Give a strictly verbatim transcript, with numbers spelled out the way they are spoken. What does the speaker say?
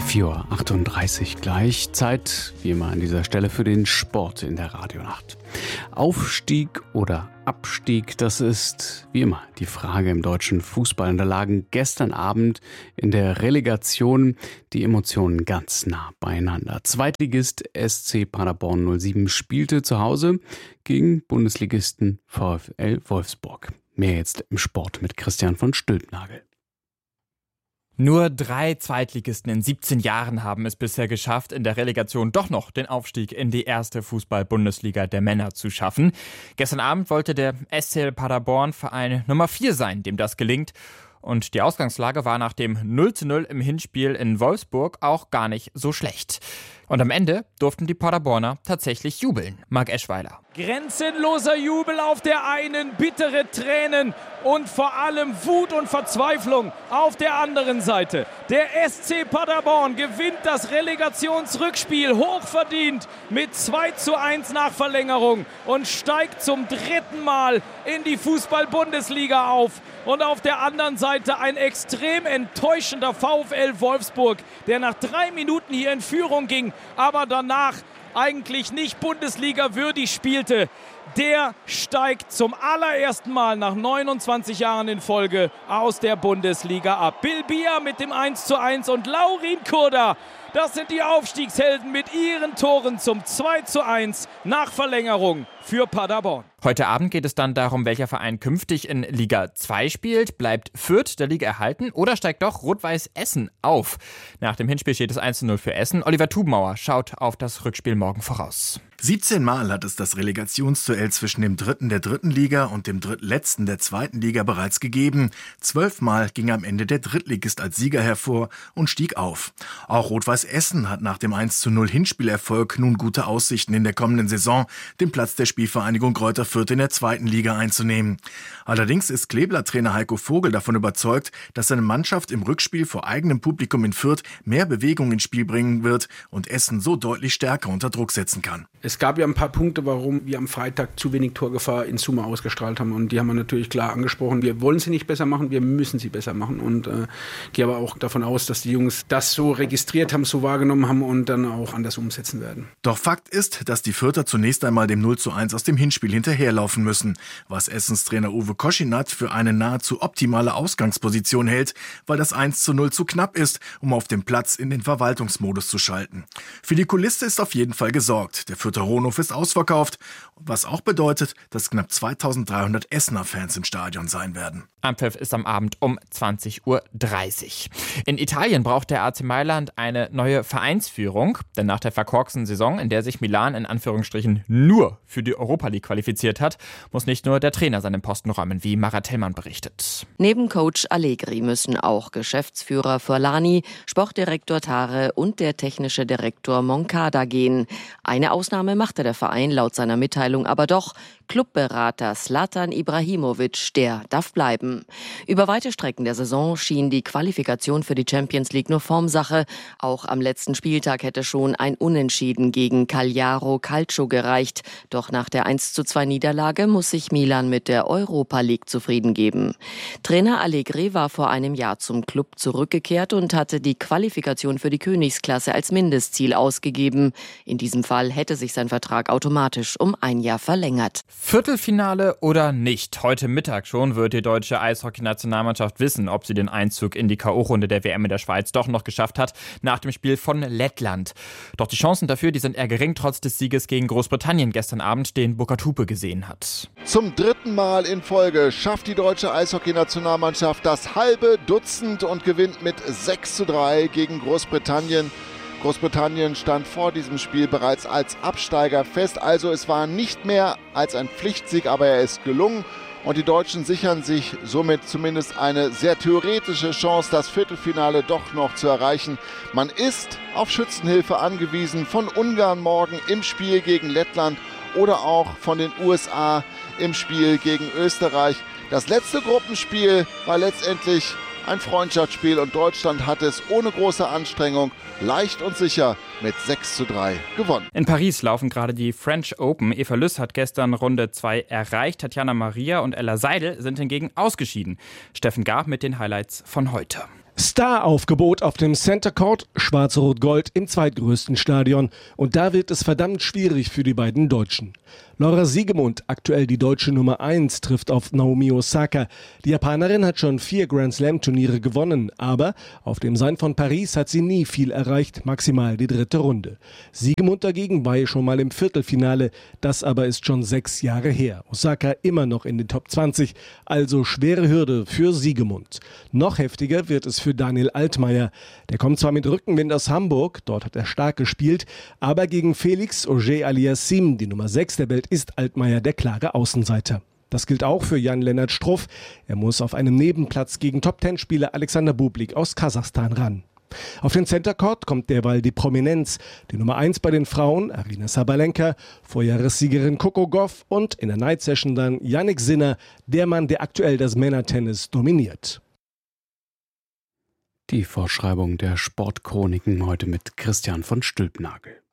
vier Uhr achtunddreißig gleich. Zeit, wie immer an dieser Stelle, für den Sport in der Radionacht. Aufstieg oder Abstieg, das ist wie immer die Frage im deutschen Fußball. Und da lagen gestern Abend in der Relegation die Emotionen ganz nah beieinander. Zweitligist S C Paderborn null sieben spielte zu Hause gegen Bundesligisten VfL Wolfsburg. Mehr jetzt im Sport mit Christian von Stülpnagel. Nur drei Zweitligisten in siebzehn Jahren haben es bisher geschafft, in der Relegation doch noch den Aufstieg in die erste Fußball-Bundesliga der Männer zu schaffen. Gestern Abend wollte der S C Paderborn Verein Nummer vier sein, dem das gelingt. Und die Ausgangslage war nach dem null zu null im Hinspiel in Wolfsburg auch gar nicht so schlecht. Und am Ende durften die Paderborner tatsächlich jubeln. Marc Eschweiler. Grenzenloser Jubel auf der einen, bittere Tränen und vor allem Wut und Verzweiflung auf der anderen Seite. Der S C Paderborn gewinnt das Relegationsrückspiel hochverdient mit zwei zu eins nach Verlängerung und steigt zum dritten Mal in die Fußball-Bundesliga auf. Und auf der anderen Seite ein extrem enttäuschender VfL Wolfsburg, der nach drei Minuten hier in Führung ging, aber danach eigentlich nicht Bundesliga würdig spielte. Der steigt zum allerersten Mal nach neunundzwanzig Jahren in Folge aus der Bundesliga ab. Bilbia mit dem eins zu eins und Laurin Kurda, das sind die Aufstiegshelden mit ihren Toren zum zwei zu eins nach Verlängerung für Paderborn. Heute Abend geht es dann darum, welcher Verein künftig in Liga zwei spielt. Bleibt Fürth der Liga erhalten oder steigt doch Rot-Weiß Essen auf? Nach dem Hinspiel steht es eins zu null für Essen. Oliver Tubenmauer schaut auf das Rückspiel morgen voraus. siebzehn Mal hat es das Relegationsduell zwischen dem Dritten der dritten Liga und dem Drittletzten der zweiten Liga bereits gegeben. Zwölf Mal ging am Ende der Drittligist als Sieger hervor und stieg auf. Auch Rot-Weiß Essen hat nach dem eins zu null Hinspielerfolg nun gute Aussichten in der kommenden Saison, den Platz der Spielvereinigung Greuther Fürth in der zweiten Liga einzunehmen. Allerdings ist Kleeblatt-Trainer Heiko Vogel davon überzeugt, dass seine Mannschaft im Rückspiel vor eigenem Publikum in Fürth mehr Bewegung ins Spiel bringen wird und Essen so deutlich stärker unter Druck setzen kann. Es gab ja ein paar Punkte, warum wir am Freitag zu wenig Torgefahr in Summe ausgestrahlt haben, und die haben wir natürlich klar angesprochen. Wir wollen sie nicht besser machen, wir müssen sie besser machen, und äh, gehe aber auch davon aus, dass die Jungs das so registriert haben, so wahrgenommen haben und dann auch anders umsetzen werden. Doch Fakt ist, dass die Fürther zunächst einmal dem null zu eins aus dem Hinspiel hinterherlaufen müssen, was Essens Trainer Uwe Koschinat für eine nahezu optimale Ausgangsposition hält, weil das eins zu null zu knapp ist, um auf dem Platz in den Verwaltungsmodus zu schalten. Für die Kulisse ist auf jeden Fall gesorgt. Der Fürther Rohnhof ist ausverkauft, was auch bedeutet, dass knapp zweitausenddreihundert Essener Fans im Stadion sein werden. Anpfiff ist am Abend um zwanzig Uhr dreißig. In Italien braucht der A C Mailand eine neue Vereinsführung, denn nach der verkorksten Saison, in der sich Milan in Anführungsstrichen nur für die Europa League qualifiziert hat, muss nicht nur der Trainer seinen Posten räumen, wie Mara Tellmann berichtet. Neben Coach Allegri müssen auch Geschäftsführer Forlani, Sportdirektor Tare und der technische Direktor Moncada gehen. Eine Ausnahme machte der Verein laut seiner Mitteilung aber doch. Clubberater Zlatan Ibrahimovic, der darf bleiben. Über weite Strecken der Saison schien die Qualifikation für die Champions League nur Formsache. Auch am letzten Spieltag hätte schon ein Unentschieden gegen Cagliari Calcio gereicht. Doch nach der eins zu zwei Niederlage muss sich Milan mit der Europa League zufrieden geben. Trainer Allegri war vor einem Jahr zum Club zurückgekehrt und hatte die Qualifikation für die Königsklasse als Mindestziel ausgegeben. In diesem Fall hätte sich sein Vertrag automatisch um ein Jahr verlängert. Viertelfinale oder nicht? Heute Mittag schon wird die deutsche Eishockey-Nationalmannschaft wissen, ob sie den Einzug in die K O-Runde der W M in der Schweiz doch noch geschafft hat, nach dem Spiel von Lettland. Doch die Chancen dafür, die sind eher gering, trotz des Sieges gegen Großbritannien gestern Abend, den Burkhard Hupe gesehen hat. Zum dritten Mal in Folge schafft die deutsche Eishockey-Nationalmannschaft das halbe Dutzend und gewinnt mit sechs zu drei gegen Großbritannien. Großbritannien stand vor diesem Spiel bereits als Absteiger fest, also es war nicht mehr als ein Pflichtsieg, aber er ist gelungen. Und die Deutschen sichern sich somit zumindest eine sehr theoretische Chance, das Viertelfinale doch noch zu erreichen. Man ist auf Schützenhilfe angewiesen von Ungarn morgen im Spiel gegen Lettland oder auch von den U S A im Spiel gegen Österreich. Das letzte Gruppenspiel war letztendlich ein Freundschaftsspiel und Deutschland hat es ohne große Anstrengung leicht und sicher mit sechs zu drei gewonnen. In Paris laufen gerade die French Open. Eva Lüss hat gestern Runde zwei erreicht. Tatjana Maria und Ella Seidel sind hingegen ausgeschieden. Steffen Gab mit den Highlights von heute. Star-Aufgebot auf dem Center Court, Schwarz-Rot-Gold im zweitgrößten Stadion. Und da wird es verdammt schwierig für die beiden Deutschen. Laura Siegemund, aktuell die deutsche Nummer eins, trifft auf Naomi Osaka. Die Japanerin hat schon vier Grand-Slam-Turniere gewonnen, aber auf dem Sein von Paris hat sie nie viel erreicht, maximal die dritte Runde. Siegemund dagegen war ja schon mal im Viertelfinale, das aber ist schon sechs Jahre her. Osaka immer noch in den Top zwanzig, also schwere Hürde für Siegemund. Noch heftiger wird es für Daniel Altmaier. Der kommt zwar mit Rückenwind aus Hamburg, dort hat er stark gespielt, aber gegen Felix Auger-Aliassime, die Nummer sechs der Welt, ist Altmaier der klare Außenseiter. Das gilt auch für Jan-Lennart Struff. Er muss auf einem Nebenplatz gegen Top-Ten-Spieler Alexander Bublik aus Kasachstan ran. Auf den Center Court kommt derweil die Prominenz. Die Nummer eins bei den Frauen, Aryna Sabalenka, Vorjahressiegerin Coco Gauff und in der Night Session dann Jannik Sinner, der Mann, der aktuell das Männertennis dominiert. Die Vorschreibung der Sportchroniken heute mit Christian von Stülpnagel.